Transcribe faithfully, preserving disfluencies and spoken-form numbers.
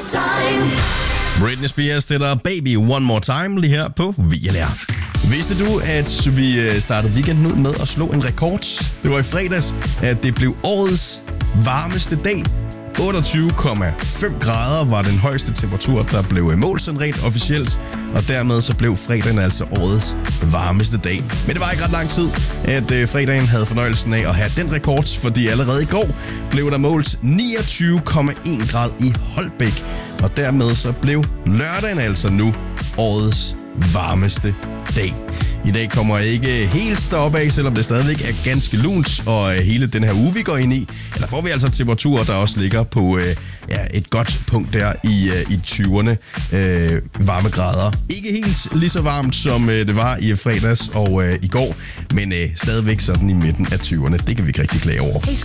Britney Spears stiller Baby One More Time lige her på V L R. Vidste du, at vi startede weekenden ud med at slå en rekord? Det var i fredags, at det blev årets varmeste dag. otteogtyve komma fem grader var den højeste temperatur, der blev målt sådan rent officielt, og dermed så blev fredagen altså årets varmeste dag. Men det var ikke ret lang tid, at øh, fredagen havde fornøjelsen af at have den rekord, fordi allerede i går blev der målt niogtyve komma en grad i Holbæk, og dermed så blev lørdagen altså nu årets varmeste dag. I dag kommer jeg ikke helt stå af, selvom det stadigvæk er ganske lunt, og hele den her uge, vi går ind i, der får vi altså temperaturer, der også ligger på øh, ja, et godt punkt der i, øh, i tyverne øh, varmegrader. Ikke helt lige så varmt, som øh, det var i fredags og øh, i går, men øh, stadigvæk sådan i midten af tyverne. Det kan vi ikke rigtig klage over.